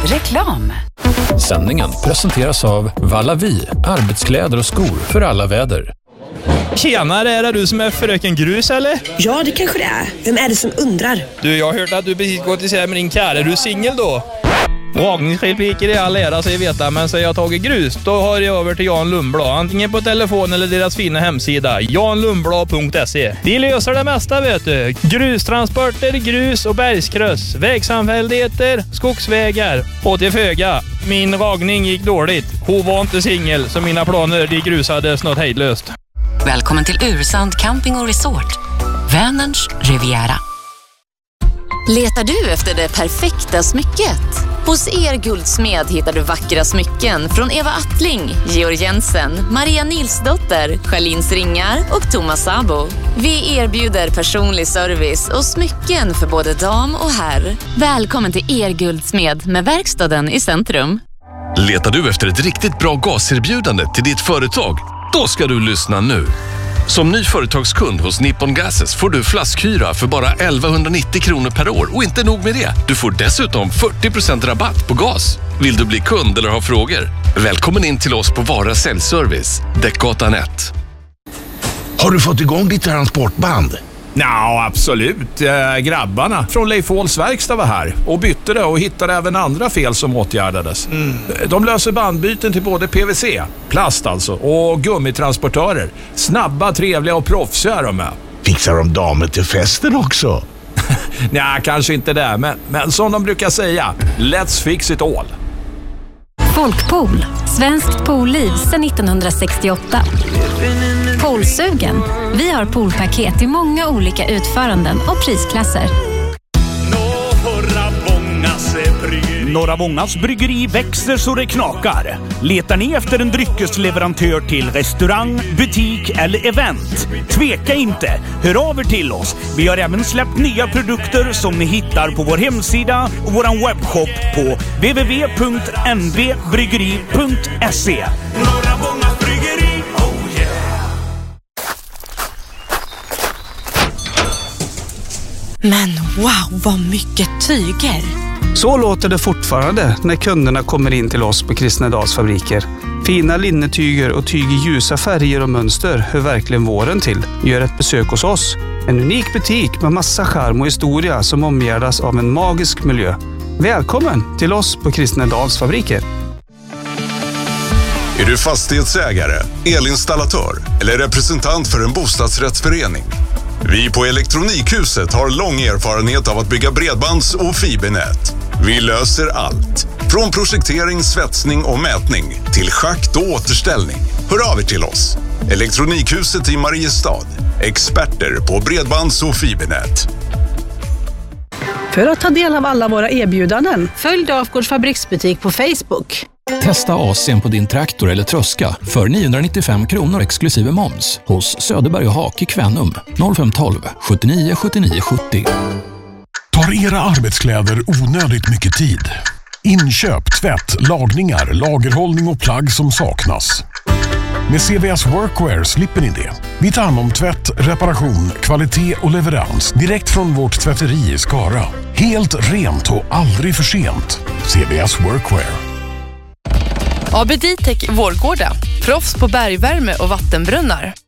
Reklam. Sändningen presenteras av Vallavi, arbetskläder och skor för alla väder. Tjenare, är det du som är fröken Grus eller? Ja, det kanske det är. Vem är det som undrar? Du, jag har hört att du precis gått isär med din kär. Är du singel då? Dragningsrepliker i all ära säger veta, men säger jag tagit grus, då har jag över till Jan Lundblad. Antingen på telefon eller deras fina hemsida, janlundblad.se. De löser det mesta, vet du. Grustransporter, grus och bergskryss, vägsamfälligheter, skogsvägar och till föga. Min ragning gick dåligt. Hon var inte singel, så mina planer de grusades något hejdlöst. Välkommen till Ursand Camping och Resort. Vänerns Riviera. Letar du efter det perfekta smycket? Hos Guldsmed hittar du vackra smycken från Eva Attling, Georg Jensen, Maria Nilsdotter, Charlins Ringar och Thomas Sabo. Vi erbjuder personlig service och smycken för både dam och herr. Välkommen till Guldsmed med verkstaden i centrum. Letar du efter ett riktigt bra gaserbjudande till ditt företag? Då ska du lyssna nu. Som ny företagskund hos Nippon Gases får du flaskhyra för bara 1190 kronor per år. Och inte nog med det, du får dessutom 40% rabatt på gas. Vill du bli kund eller ha frågor? Välkommen in till oss på Vara Säljservice, Däckgatan 1. Har du fått igång ditt transportband? Ja, absolut. Grabbarna från Leif Åhls verkstad var här och bytte det och hittade även andra fel som åtgärdades. De löser bandbyten till både PVC, plast alltså, och gummitransportörer. Snabba, trevliga och proffsiga är de med. Fixar de damer till festen också? Nej, kanske inte det, men som de brukar säga, let's fix it all. Folkpool, svenskt poolliv sedan 1968. Poolsugen. Vi har poolpaket i många olika utföranden och prisklasser. Norra Vångas bryggeri växer så det knakar. Letar ni efter en dryckesleverantör till restaurang, butik eller event? Tveka inte, hör av er till oss. Vi har även släppt nya produkter som ni hittar på vår hemsida och vår webbshop på www.nvbryggeri.se. Norra Vångas bryggeri, oh yeah! Men wow, vad mycket tyger! Så låter det fortfarande när kunderna kommer in till oss på Kristnedals fabriker. Fina linnetyger och tyg i ljusa färger och mönster hör verkligen våren till. Gör ett besök hos oss. En unik butik med massa charm och historia som omgärdas av en magisk miljö. Välkommen till oss på Kristnedals fabriker. Är du fastighetsägare, elinstallatör eller representant för en bostadsrättsförening? Vi på Elektronikhuset har lång erfarenhet av att bygga bredbands- och fibernät. Vi löser allt. Från projektering, svetsning och mätning till schakt och återställning. Hör av er till oss. Elektronikhuset i Mariestad. Experter på bredbands- och fibernät. För att ta del av alla våra erbjudanden, följ Dafgårds fabriksbutik på Facebook. Testa AC:n på din traktor eller tröska för 995 kronor exklusive moms hos Söderberg och Hak i Kvänum 0512 79 79 70. Tar era arbetskläder onödigt mycket tid? Inköp, tvätt, lagningar, lagerhållning och plagg som saknas. Med CVS Workwear slipper ni det. Vi tar hand om tvätt, reparation, kvalitet och leverans direkt från vårt tvätteri i Skara. Helt rent och aldrig för sent. CVS Workwear. AB Ditec Vårgårda. Proffs på bergvärme och vattenbrunnar.